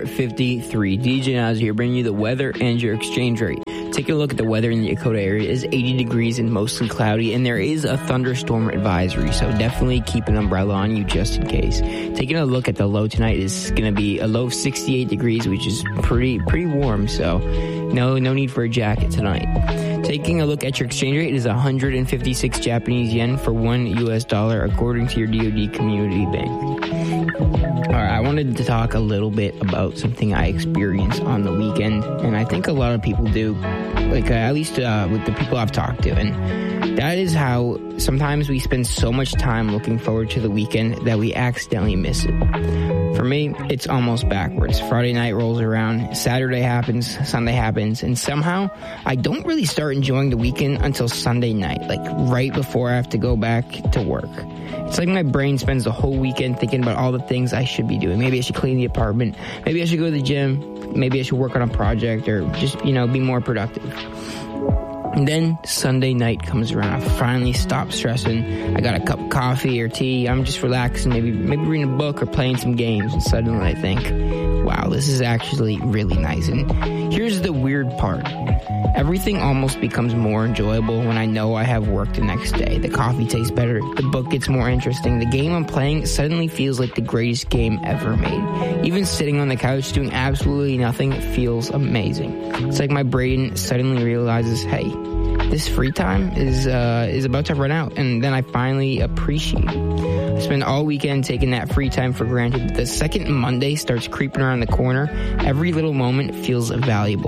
4:53. DJ Naz here, bringing you the weather and your exchange rate. Taking a look at the weather in the Dakota area, is 80 degrees and mostly cloudy, and there is a thunderstorm advisory, so definitely keep an umbrella on you just in case. Taking a look at the low tonight is going to be a low of 68 degrees, which is pretty warm, so no need for a jacket tonight. Taking a look at your exchange rate, is 156 Japanese yen for $1 US, according to your DoD Community Bank. All right, I wanted to talk a little bit about something I experienced on the weekend, and I think a lot of people do, like at least with the people I've talked to, and that is how sometimes we spend so much time looking forward to the weekend that we accidentally miss it. For me, it's almost backwards. Friday night rolls around, Saturday happens, Sunday happens, and somehow I don't really start enjoying the weekend until Sunday night, like right before I have to go back to work. It's like my brain spends the whole weekend thinking about all the things I should be doing. Maybe I should clean the apartment, maybe I should go to the gym, maybe I should work on a project, or just, be more productive. And then Sunday night comes around. I finally stop stressing. I got a cup of coffee or tea. I'm just relaxing, maybe reading a book or playing some games. And suddenly I think, wow, this is actually really nice. And here's the weird part. Everything almost becomes more enjoyable when I know I have work the next day. The coffee tastes better. The book gets more interesting. The game I'm playing suddenly feels like the greatest game ever made. Even sitting on the couch doing absolutely nothing feels amazing. It's like my brain suddenly realizes, hey, this free time is about to run out, and then I finally appreciate it. I spend all weekend taking that free time for granted. The second Monday starts creeping around the corner, every little moment feels valuable.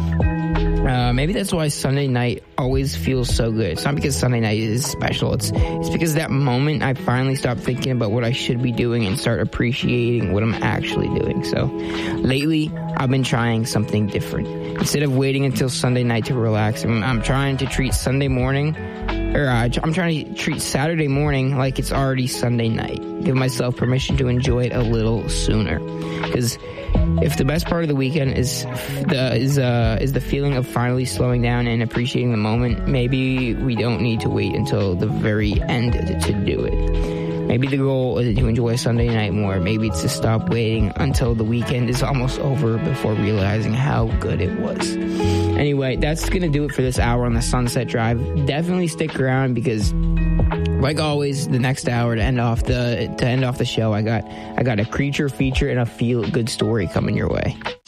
Maybe that's why Sunday night always feels so good. It's not because Sunday night is special. It's because that moment I finally stop thinking about what I should be doing and start appreciating what I'm actually doing. So lately, I've been trying something different. Instead of waiting until Sunday night to relax, I'm trying to treat Sunday morning, I'm trying to treat Saturday morning like it's already Sunday night. Give myself permission to enjoy it a little sooner. Because if the best part of the weekend is the feeling of finally slowing down and appreciating the moment, maybe we don't need to wait until the very end to do it. Maybe the goal is to enjoy Sunday night more. Maybe it's to stop waiting until the weekend is almost over before realizing how good it was. Anyway, that's going to do it for this hour on the Sunset Drive. Definitely stick around because, like always, the next hour to end off the show, I got a creature feature and a feel good story coming your way.